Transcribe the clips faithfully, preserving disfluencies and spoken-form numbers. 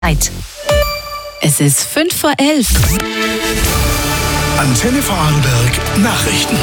Es ist fünf vor elf. Antenne Vorarlberg Nachrichten.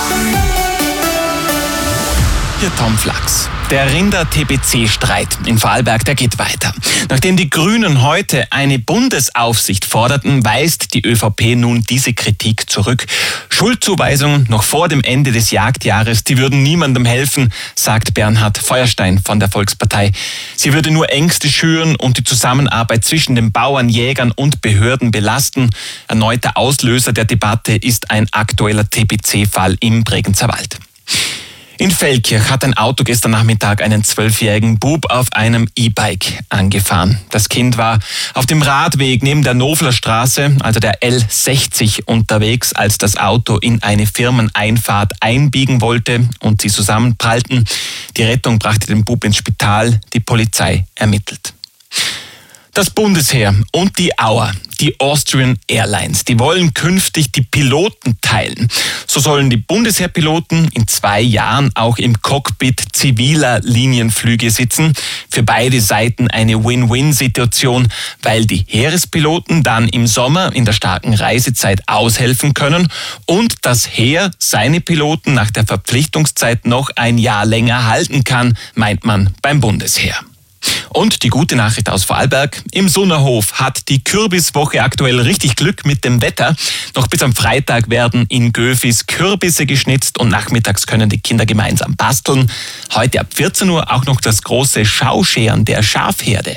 Hier Tom Flachs. Der Rinder-T B C-Streit in Vorarlberg, der geht weiter. Nachdem die Grünen heute eine Bundesaufsicht forderten, weist die ÖVP nun diese Kritik zurück. Schuldzuweisungen noch vor dem Ende des Jagdjahres, die würden niemandem helfen, sagt Bernhard Feuerstein von der Volkspartei. Sie würde nur Ängste schüren und die Zusammenarbeit zwischen den Bauern, Jägern und Behörden belasten. Erneuter Auslöser der Debatte ist ein aktueller T B C-Fall im Bregenzer Wald. In Feldkirch hat ein Auto gestern Nachmittag einen zwölfjährigen Bub auf einem E-Bike angefahren. Das Kind war auf dem Radweg neben der Nofler Straße, also der L sechzig, unterwegs, als das Auto in eine Firmeneinfahrt einbiegen wollte und sie zusammenprallten. Die Rettung brachte den Bub ins Spital, die Polizei ermittelt. Das Bundesheer und die Auer, die Austrian Airlines, die wollen künftig die Piloten teilen. So sollen die Bundesheerpiloten in zwei Jahren auch im Cockpit ziviler Linienflüge sitzen. Für beide Seiten eine Win-Win-Situation, weil die Heerespiloten dann im Sommer in der starken Reisezeit aushelfen können und das Heer seine Piloten nach der Verpflichtungszeit noch ein Jahr länger halten kann, meint man beim Bundesheer. Und die gute Nachricht aus Vorarlberg: Im Sunnerhof hat die Kürbiswoche aktuell richtig Glück mit dem Wetter. Noch bis am Freitag werden in Göfis Kürbisse geschnitzt und nachmittags können die Kinder gemeinsam basteln. Heute ab vierzehn Uhr auch noch das große Schauscheren der Schafherde.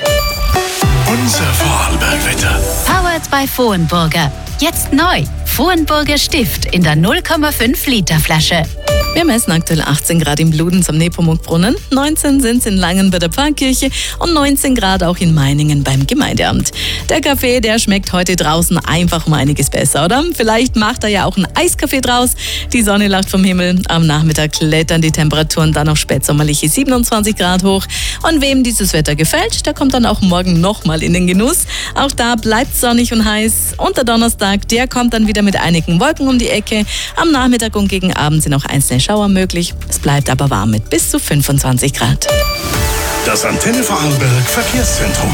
Unser Vorarlberg-Wetter. Powered by Vohenburger. Jetzt neu. Vohenburger Stift in der null Komma fünf Liter Flasche. Wir messen aktuell achtzehn Grad in Bludenz am Nepomuk-Brunnen, neunzehn sind es in Langen bei der Pfarrkirche und neunzehn Grad auch in Meiningen beim Gemeindeamt. Der Kaffee, der schmeckt heute draußen einfach um einiges besser, oder? Vielleicht macht er ja auch einen Eiskaffee draus. Die Sonne lacht vom Himmel. Am Nachmittag klettern die Temperaturen dann auf spätsommerliche siebenundzwanzig Grad hoch. Und wem dieses Wetter gefällt, der kommt dann auch morgen nochmal in den Genuss. Auch da bleibt sonnig und heiß. Und der Donnerstag, der kommt dann wieder mit einigen Wolken um die Ecke. Am Nachmittag und gegen Abend sind auch einzelne Schauer möglich. Es bleibt aber warm mit bis zu fünfundzwanzig Grad. Das Antenne Vorarlberg Verkehrszentrum.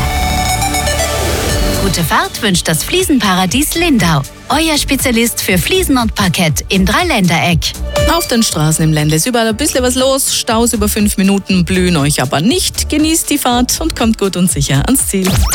Gute Fahrt wünscht das Fliesenparadies Lindau. Euer Spezialist für Fliesen und Parkett im Dreiländereck. Auf den Straßen im Ländle ist überall ein bisschen was los. Staus über fünf Minuten blühen euch aber nicht. Genießt die Fahrt und kommt gut und sicher ans Ziel.